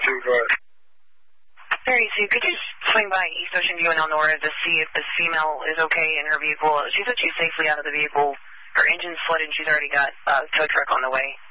2, go ahead. Mary Sue, could you swing by East Ocean View in Elnora to see if this female is okay in her vehicle? She said she's safely out of the vehicle. Her engine's flooded and she's already got a tow truck on the way.